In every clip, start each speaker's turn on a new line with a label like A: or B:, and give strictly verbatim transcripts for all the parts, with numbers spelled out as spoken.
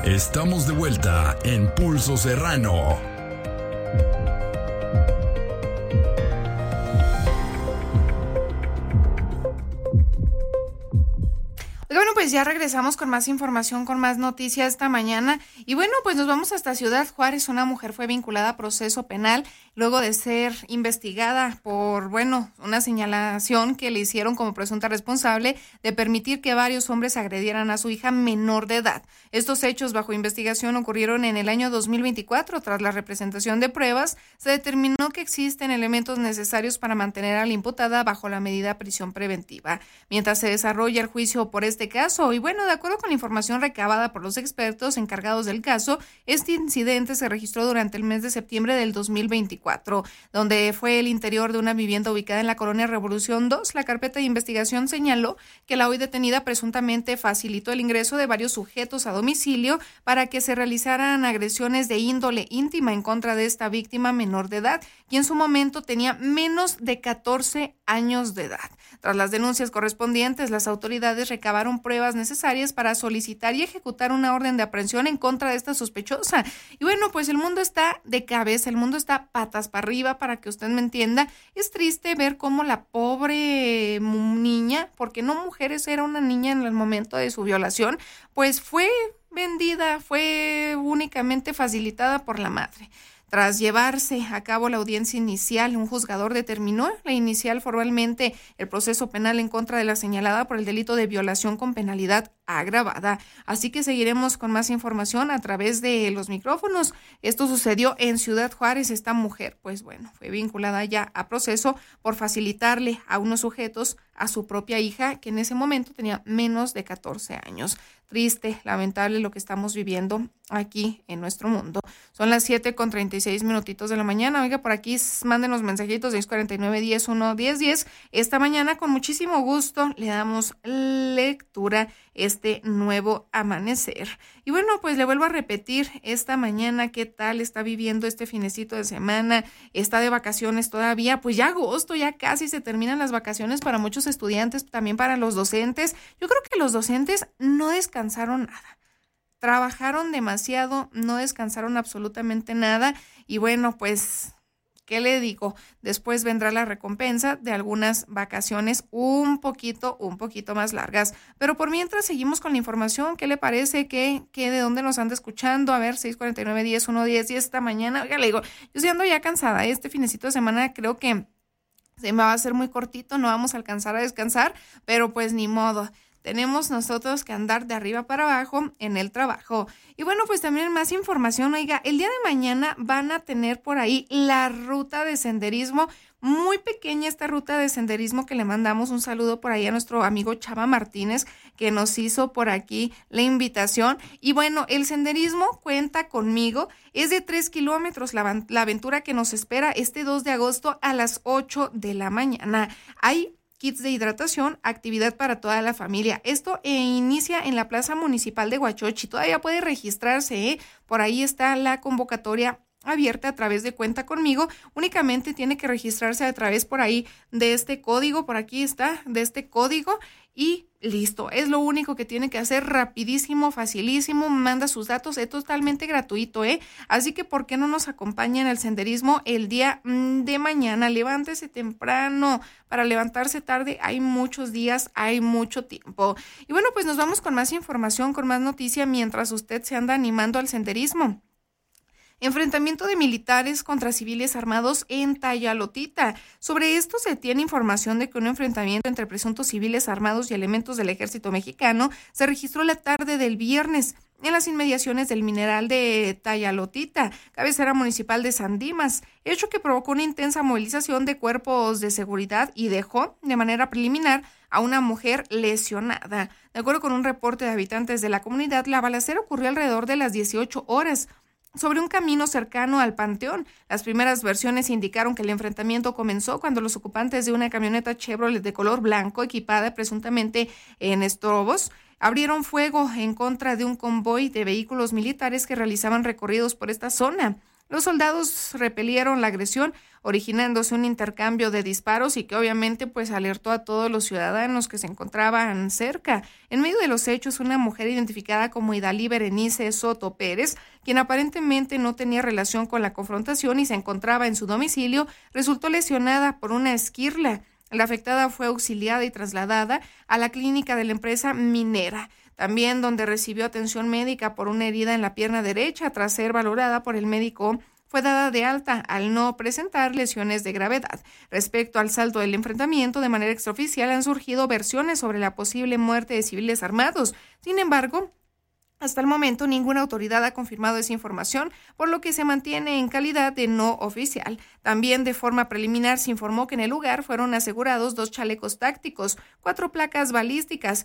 A: Estamos de vuelta en Pulso Serrano.
B: Bueno, pues ya regresamos con más información, con más noticias esta mañana. Y bueno, pues nos vamos hasta Ciudad Juárez. Una mujer fue vinculada a proceso penal luego de ser investigada por, bueno, una señalación que le hicieron como presunta responsable de permitir que varios hombres agredieran a su hija menor de edad. Estos hechos bajo investigación ocurrieron en el año dos mil veinticuatro. Tras la representación de pruebas, se determinó que existen elementos necesarios para mantener a la imputada bajo la medida prisión preventiva. Mientras se desarrolla el juicio por este caso, y bueno, de acuerdo con la información recabada por los expertos encargados del caso, este incidente se registró durante el mes de septiembre del dos mil veinticuatro, donde fue el interior de una vivienda ubicada en la colonia Revolución dos. La carpeta de investigación señaló que la hoy detenida presuntamente facilitó el ingreso de varios sujetos a domicilio para que se realizaran agresiones de índole íntima en contra de esta víctima menor de edad, quien en su momento tenía menos de catorce años de edad. Tras las denuncias correspondientes, las autoridades recabaron pruebas necesarias para solicitar y ejecutar una orden de aprehensión en contra de esta sospechosa. Y bueno, pues el mundo está de cabeza, el mundo está patas para arriba, para que usted me entienda. Es triste ver cómo la pobre niña, porque no mujeres, era una niña en el momento de su violación, pues fue vendida, fue únicamente facilitada por la madre. Tras llevarse a cabo la audiencia inicial, un juzgador determinó la inicial formalmente el proceso penal en contra de la señalada por el delito de violación con penalidad agravada. Así que seguiremos con más información a través de los micrófonos. Esto sucedió en Ciudad Juárez. Esta mujer, pues bueno, fue vinculada ya a proceso por facilitarle a unos sujetos a su propia hija, que en ese momento tenía menos de catorce años. Triste, lamentable lo que estamos viviendo aquí en nuestro mundo. Son las siete con treinta y seis minutitos de la mañana. Oiga, por aquí mándenos mensajitos seis cuarenta y nueve, diez, uno, diez, diez. Esta mañana con muchísimo gusto le damos lectura este nuevo amanecer. Y bueno, pues le vuelvo a repetir esta mañana, ¿qué tal está viviendo este finecito de semana? ¿Está de vacaciones todavía? Pues ya agosto, ya casi se terminan las vacaciones para muchos estudiantes, también para los docentes. Yo creo que los docentes no descansaron nada. Trabajaron demasiado, no descansaron absolutamente nada. Y bueno, pues, ¿qué le digo? Después vendrá la recompensa de algunas vacaciones un poquito, un poquito más largas. Pero por mientras seguimos con la información. ¿Qué le parece? ¿Qué, qué de dónde nos anda escuchando? A ver, seis cuarenta y nueve, diez, uno, diez, diez esta mañana. Oiga, le digo, yo sí ando ya cansada. Este finecito de semana creo que se me va a hacer muy cortito, no vamos a alcanzar a descansar, pero pues ni modo. Tenemos nosotros que andar de arriba para abajo en el trabajo. Y bueno, pues también más información. Oiga, el día de mañana van a tener por ahí la ruta de senderismo. Muy pequeña esta ruta de senderismo, que le mandamos un saludo por ahí a nuestro amigo Chava Martínez, que nos hizo por aquí la invitación. Y bueno, el senderismo Cuenta Conmigo es de tres kilómetros. La, la aventura que nos espera este dos de agosto a las ocho de la mañana. Hay kits de hidratación, actividad para toda la familia. Esto eh, inicia en la Plaza Municipal de Huachochi. Todavía puede registrarse, ¿eh? Por ahí está la convocatoria abierta a través de Cuenta Conmigo. Únicamente tiene que registrarse a través por ahí de este código, por aquí está, de este código, y listo. Es lo único que tiene que hacer, rapidísimo, facilísimo. Manda sus datos, es totalmente gratuito, ¿eh? Así que, ¿por qué no nos acompaña en el senderismo el día de mañana? Levántese temprano. Para levantarse tarde hay muchos días, hay mucho tiempo. Y bueno, pues nos vamos con más información, con más noticia, mientras usted se anda animando al senderismo. Enfrentamiento de militares contra civiles armados en Tayalotita. Sobre esto se tiene información de que un enfrentamiento entre presuntos civiles armados y elementos del ejército mexicano se registró la tarde del viernes en las inmediaciones del mineral de Tayalotita, cabecera municipal de San Dimas, hecho que provocó una intensa movilización de cuerpos de seguridad y dejó, de manera preliminar, a una mujer lesionada. De acuerdo con un reporte de habitantes de la comunidad, la balacera ocurrió alrededor de las dieciocho horas. Sobre un camino cercano al Panteón. Las primeras versiones indicaron que el enfrentamiento comenzó cuando los ocupantes de una camioneta Chevrolet de color blanco, equipada presuntamente en estrobos, abrieron fuego en contra de un convoy de vehículos militares que realizaban recorridos por esta zona. Los soldados repelieron la agresión originándose un intercambio de disparos y que obviamente pues alertó a todos los ciudadanos que se encontraban cerca. En medio de los hechos, una mujer identificada como Idalí Berenice Soto Pérez, quien aparentemente no tenía relación con la confrontación y se encontraba en su domicilio, resultó lesionada por una esquirla. La afectada fue auxiliada y trasladada a la clínica de la empresa minera, también donde recibió atención médica por una herida en la pierna derecha. Tras ser valorada por el médico, fue dada de alta al no presentar lesiones de gravedad. Respecto al saldo del enfrentamiento, de manera extraoficial han surgido versiones sobre la posible muerte de civiles armados. Sin embargo, hasta el momento, ninguna autoridad ha confirmado esa información, por lo que se mantiene en calidad de no oficial. También de forma preliminar se informó que en el lugar fueron asegurados dos chalecos tácticos, cuatro placas balísticas,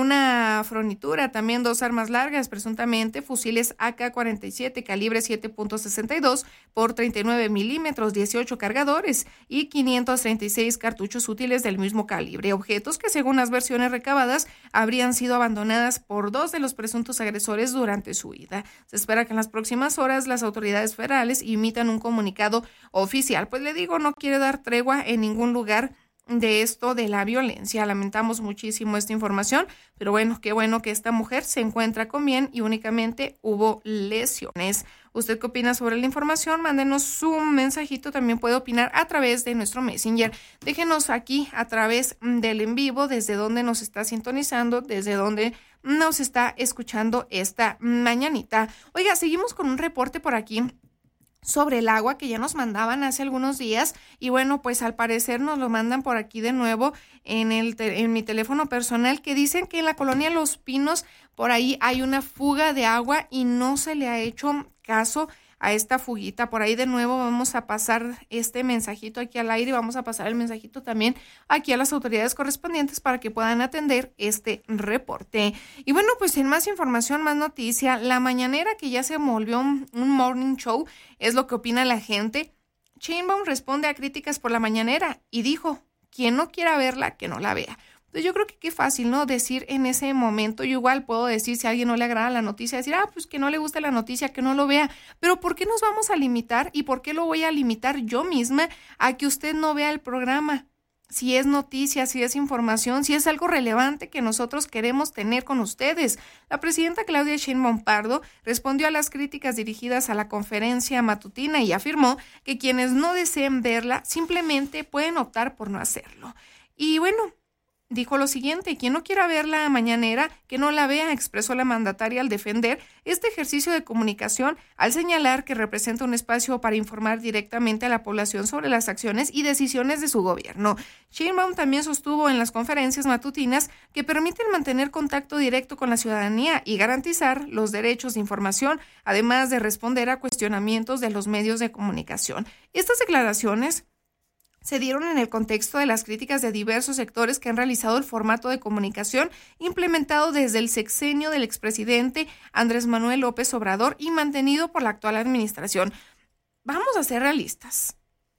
B: una fronitura, también dos armas largas, presuntamente fusiles A K cuarenta y siete calibre siete punto sesenta y dos por treinta y nueve milímetros, dieciocho cargadores y quinientos treinta y seis cartuchos útiles del mismo calibre, objetos que según las versiones recabadas habrían sido abandonadas por dos de los presuntos agresores durante su huida. Se espera que en las próximas horas las autoridades federales emitan un comunicado oficial. Pues le digo, no quiere dar tregua en ningún lugar de esto de la violencia. Lamentamos muchísimo esta información, pero bueno, qué bueno que esta mujer se encuentra con bien y únicamente hubo lesiones. ¿Usted qué opina sobre la información? Mándenos su mensajito, también puede opinar a través de nuestro Messenger. Déjenos aquí a través del en vivo, desde donde nos está sintonizando, desde donde nos está escuchando esta mañanita. Oiga, seguimos con un reporte por aquí sobre el agua que ya nos mandaban hace algunos días y bueno, pues al parecer nos lo mandan por aquí de nuevo en el te- en mi teléfono personal, que dicen que en la colonia Los Pinos por ahí hay una fuga de agua y no se le ha hecho caso a esta fuguita. Por ahí de nuevo vamos a pasar este mensajito aquí al aire y vamos a pasar el mensajito también aquí a las autoridades correspondientes para que puedan atender este reporte. Y bueno, pues en más información, más noticia, la mañanera que ya se volvió un, un morning show, es lo que opina la gente. Sheinbaum responde a críticas por la mañanera y dijo, quien no quiera verla, que no la vea. Entonces yo creo que qué fácil, ¿no? Decir en ese momento, yo igual puedo decir si a alguien no le agrada la noticia, decir, ah, pues que no le gusta la noticia, que no lo vea. Pero ¿por qué nos vamos a limitar y por qué lo voy a limitar yo misma a que usted no vea el programa? Si es noticia, si es información, si es algo relevante que nosotros queremos tener con ustedes. La presidenta Claudia Sheinbaum Pardo respondió a las críticas dirigidas a la conferencia matutina y afirmó que quienes no deseen verla simplemente pueden optar por no hacerlo. Y bueno, dijo lo siguiente, quien no quiera ver la mañanera, que no la vea, expresó la mandataria al defender este ejercicio de comunicación, al señalar que representa un espacio para informar directamente a la población sobre las acciones y decisiones de su gobierno. Sheinbaum también sostuvo en las conferencias matutinas que permiten mantener contacto directo con la ciudadanía y garantizar los derechos de información, además de responder a cuestionamientos de los medios de comunicación. Estas declaraciones se dieron en el contexto de las críticas de diversos sectores que han realizado el formato de comunicación implementado desde el sexenio del expresidente Andrés Manuel López Obrador y mantenido por la actual administración. Vamos a ser realistas.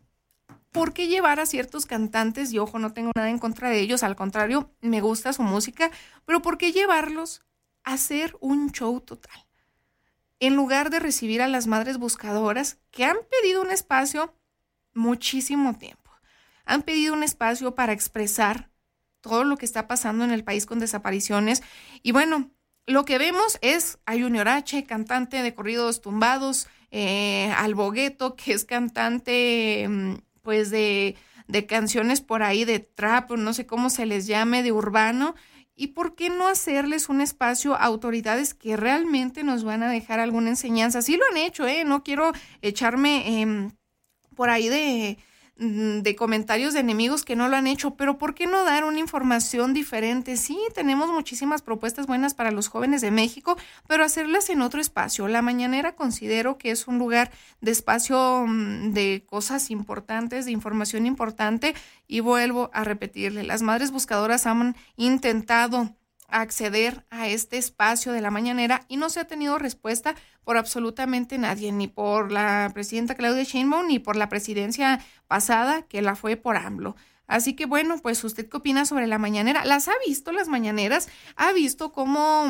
B: ¿Por qué llevar a ciertos cantantes? Y ojo, no tengo nada en contra de ellos, al contrario, me gusta su música, pero ¿por qué llevarlos a hacer un show total? En lugar de recibir a las madres buscadoras que han pedido un espacio muchísimo tiempo. Han pedido un espacio para expresar todo lo que está pasando en el país con desapariciones. Y bueno, lo que vemos es a Junior H, cantante de corridos tumbados, eh, al Bogueto, que es cantante pues de, de canciones por ahí de trap, no sé cómo se les llame, de urbano. ¿Y por qué no hacerles un espacio a autoridades que realmente nos van a dejar alguna enseñanza? Sí lo han hecho, ¿eh? No quiero echarme eh, por ahí de... de comentarios de enemigos que no lo han hecho, pero ¿por qué no dar una información diferente? Sí, tenemos muchísimas propuestas buenas para los jóvenes de México, pero hacerlas en otro espacio. La mañanera considero que es un lugar de espacio de cosas importantes, de información importante, y vuelvo a repetirle, las madres buscadoras han intentado acceder a este espacio de la mañanera y no se ha tenido respuesta por absolutamente nadie, ni por la presidenta Claudia Sheinbaum, ni por la presidencia pasada, que la fue por AMLO. Así que bueno, pues ¿usted qué opina sobre la mañanera? ¿Las ha visto las mañaneras? ¿Ha visto cómo,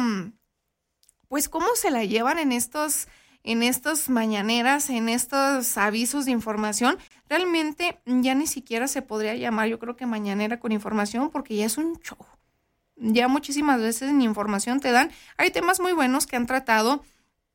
B: pues cómo se la llevan en estos, en estas mañaneras, en estos avisos de información? realmente ya ni siquiera se podría llamar, yo creo que mañanera con información, porque ya es un show. Ya muchísimas veces en información te dan, hay temas muy buenos que han tratado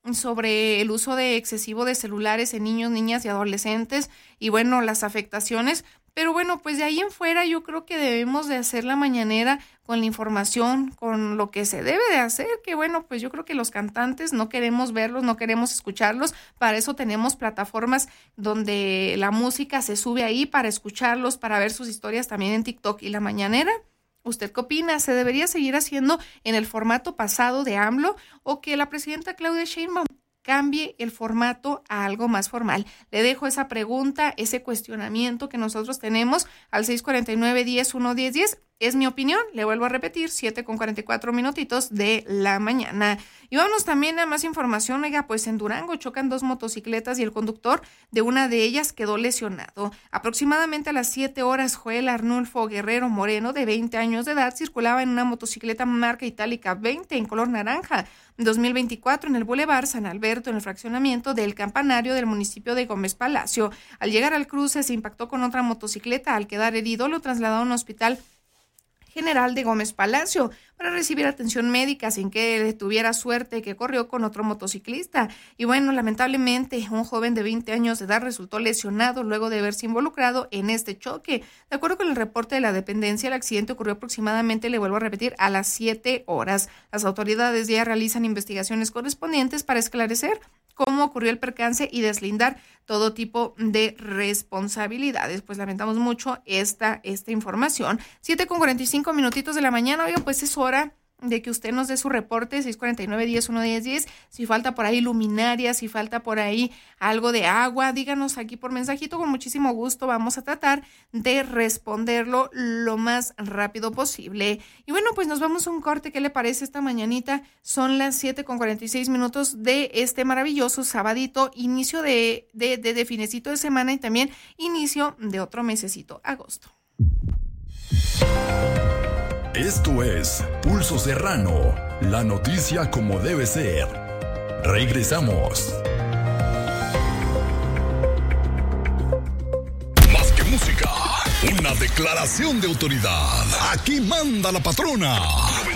B: sobre el uso de excesivo de celulares en niños, niñas y adolescentes, y bueno, las afectaciones. Pero bueno, pues de ahí en fuera yo creo que debemos de hacer la mañanera con la información, con lo que se debe de hacer, que bueno, pues yo creo que los cantantes no queremos verlos, no queremos escucharlos, para eso tenemos plataformas donde la música se sube ahí para escucharlos, para ver sus historias también en TikTok. ¿Y la mañanera? ¿Usted qué opina? ¿Se debería seguir haciendo en el formato pasado de AMLO o que la presidenta Claudia Sheinbaum cambie el formato a algo más formal? Le dejo esa pregunta, ese cuestionamiento que nosotros tenemos al seis cuarenta y nueve, diez, uno, diez, diez. Es mi opinión, le vuelvo a repetir, siete con cuarenta y cuatro minutitos de la mañana. Y vámonos también a más información. Oiga, pues en Durango chocan dos motocicletas y el conductor de una de ellas quedó lesionado. Aproximadamente a las siete horas, Joel Arnulfo Guerrero Moreno, de veinte años de edad, circulaba en una motocicleta marca Itálica veinte en color naranja, dos mil veinticuatro, en el Boulevard San Alberto, en el fraccionamiento del Campanario del municipio de Gómez Palacio. Al llegar al cruce se impactó con otra motocicleta. Al quedar herido, lo trasladaron a un hospital general de Gómez Palacio para recibir atención médica, sin que tuviera suerte que corrió con otro motociclista. Y bueno, lamentablemente un joven de veinte años de edad resultó lesionado luego de haberse involucrado en este choque. De acuerdo con el reporte de la dependencia, el accidente ocurrió aproximadamente, le vuelvo a repetir, a las siete horas. Las autoridades ya realizan investigaciones correspondientes para esclarecer cómo ocurrió el percance y deslindar todo tipo de responsabilidades. Pues lamentamos mucho esta, esta información. siete con cuarenta y cinco minutitos de la mañana. Oiga, pues es hora de que usted nos dé su reporte, seis cuarenta y nueve, diez, uno, diez, diez. Si falta por ahí luminarias, si falta por ahí algo de agua, díganos aquí por mensajito, con muchísimo gusto vamos a tratar de responderlo lo más rápido posible. Y bueno, pues nos vamos a un corte. ¿Qué le parece esta mañanita? Son las siete con cuarenta y seis minutos de este maravilloso sabadito, inicio de, de, de, de finecito de semana y también inicio de otro mesecito, agosto.
A: Esto es Pulso Serrano, la noticia como debe ser. Regresamos. Más que música, una declaración de autoridad. Aquí manda la patrona.